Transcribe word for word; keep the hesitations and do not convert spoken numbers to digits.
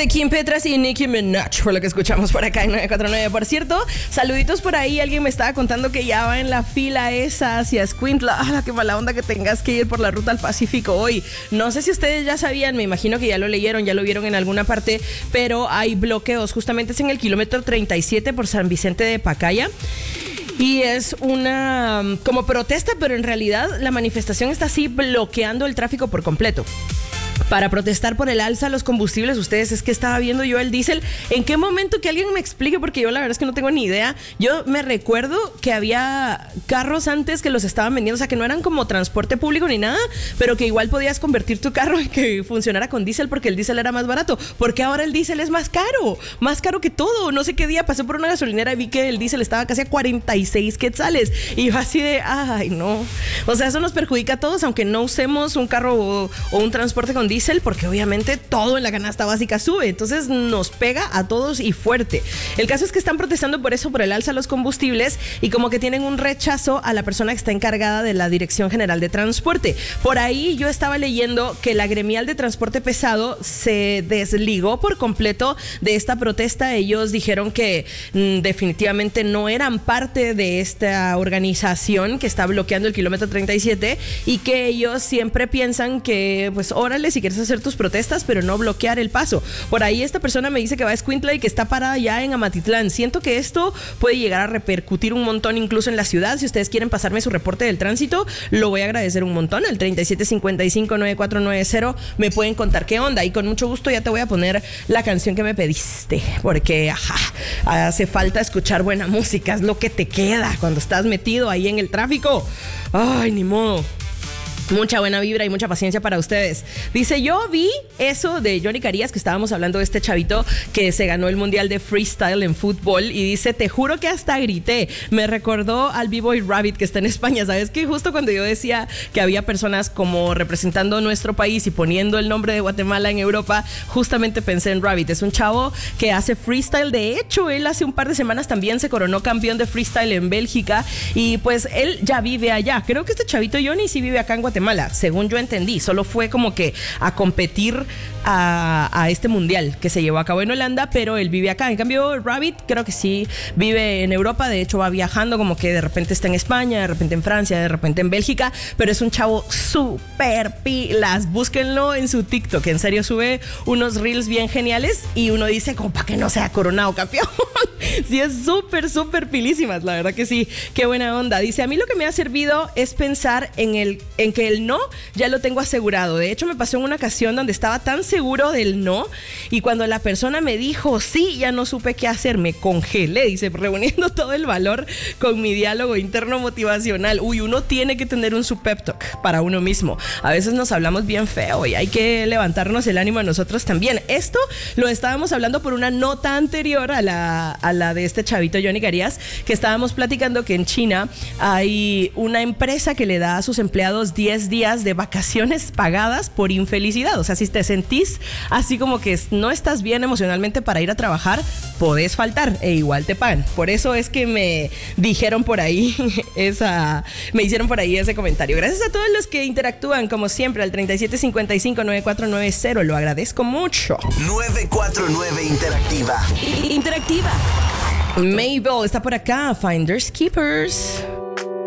de Kim Petras y Nicki Minaj, por lo que escuchamos por acá en nueve cuatro nueve. Por cierto, saluditos por ahí. Alguien me estaba contando que ya va en la fila esa hacia Escuintla. ¡Ah, qué mala onda que tengas que ir por la ruta al Pacífico hoy! No sé si ustedes ya sabían, me imagino que ya lo leyeron, ya lo vieron en alguna parte, pero hay bloqueos. Justamente es en el kilómetro treinta y siete por San Vicente de Pacaya. Y es una como protesta, pero en realidad la manifestación está así bloqueando el tráfico por completo. Para protestar por el alza a los combustibles. Ustedes, es que estaba viendo yo el diésel. ¿En qué momento? Que alguien me explique, porque yo la verdad es que no tengo ni idea. Yo me recuerdo que había carros antes que los estaban vendiendo, o sea, que no eran como transporte público ni nada, pero que igual podías convertir tu carro en que funcionara con diésel porque el diésel era más barato. Porque ahora el diésel es más caro, más caro que todo. No sé qué día pasé por una gasolinera y vi que el diésel estaba casi a cuarenta y seis quetzales. Y yo así de, ay, no. O sea, eso nos perjudica a todos, aunque no usemos un carro o, o un transporte con diésel, porque obviamente todo en la canasta básica sube, entonces nos pega a todos y fuerte. El caso es que están protestando por eso, por el alza a los combustibles, y como que tienen un rechazo a la persona que está encargada de la Dirección General de Transporte. Por ahí yo estaba leyendo que la gremial de transporte pesado se desligó por completo de esta protesta. Ellos dijeron que mmm, definitivamente no eran parte de esta organización que está bloqueando el kilómetro treinta y siete, y que ellos siempre piensan que, pues, órale, si quieres hacer tus protestas, pero no bloquear el paso. Por ahí esta persona me dice que va a Escuintla y que está parada ya en Amatitlán. Siento que esto puede llegar a repercutir un montón incluso en la ciudad. Si ustedes quieren pasarme su reporte del tránsito, lo voy a agradecer un montón. Al treinta y siete cincuenta y cinco nueve cuatro nueve cero me pueden contar qué onda, y con mucho gusto ya te voy a poner la canción que me pediste, porque ajá, hace falta escuchar buena música, es lo que te queda cuando estás metido ahí en el tráfico. Ay, ni modo. Mucha buena vibra y mucha paciencia para ustedes. Dice, yo vi eso de Johnny Carías, que estábamos hablando de este chavito que se ganó el mundial de freestyle en fútbol, y dice, te juro que hasta grité. Me recordó al B-Boy Rabbit que está en España. ¿Sabes qué? Justo cuando yo decía que había personas como representando nuestro país y poniendo el nombre de Guatemala en Europa, justamente pensé en Rabbit. Es un chavo que hace freestyle. De hecho, él hace un par de semanas también se coronó campeón de freestyle en Bélgica, y pues él ya vive allá. Creo que este chavito Johnny sí vive acá en Guatemala. Guatemala, según yo entendí, solo fue como que a competir a, a este mundial que se llevó a cabo en Holanda, pero él vive acá. En cambio, Rabbit creo que sí vive en Europa, de hecho va viajando, como que de repente está en España, de repente en Francia, de repente en Bélgica, pero es un chavo súper pilas. Búsquenlo en su TikTok, en serio sube unos reels bien geniales, y uno dice, como para que no sea coronado campeón. Sí, es súper, súper pilísimas, la verdad que sí, qué buena onda. Dice, a mí lo que me ha servido es pensar en el en que el no ya lo tengo asegurado. De hecho, me pasó en una ocasión donde estaba tan seguro del no, y cuando la persona me dijo sí, ya no supe qué hacer, me congelé. Dice, reuniendo todo el valor con mi diálogo interno motivacional. Uy, uno tiene que tener un su pep talk para uno mismo. A veces nos hablamos bien feo y hay que levantarnos el ánimo a nosotros también. Esto lo estábamos hablando por una nota anterior a la, a la de este chavito Johnny Carías, que estábamos platicando que en China hay una empresa que le da a sus empleados diez días de vacaciones pagadas por infelicidad. O sea, si te sentís así como que no estás bien emocionalmente para ir a trabajar, podés faltar e igual te pagan. Por eso es que me dijeron por ahí esa, me hicieron por ahí ese comentario. Gracias a todos los que interactúan, como siempre, al treinta y siete cincuenta y cinco nueve cuatro nueve cero. Lo agradezco mucho. nueve cuatro nueve Interactiva. Interactiva. Mabel está por acá. Finders Keepers.